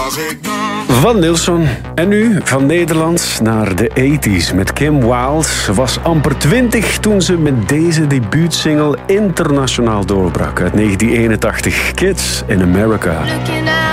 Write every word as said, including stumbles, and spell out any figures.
als ik dans. Van Nilsson. En nu van Nederlands naar de tachtiger met Kim Wilde. Ze was amper twintig toen ze met deze debuutsingle internationaal doorbrak. Uit negentien eenentachtig, Kids in America.